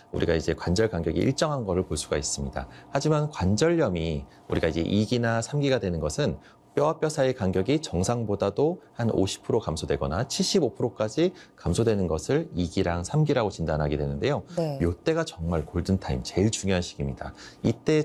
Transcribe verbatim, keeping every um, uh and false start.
우리가 이제 관절 간격이 일정한 거를 볼 수가 있습니다. 하지만 관절염이 우리가 이제 이 기나 삼 기가 되는 것은 뼈와 뼈 사이 간격이 정상보다도 한 오십 퍼센트 감소되거나 칠십오 퍼센트까지 감소되는 것을 이 기랑 삼 기라고 진단하게 되는데요. 네. 이때가 정말 골든타임, 제일 중요한 시기입니다. 이때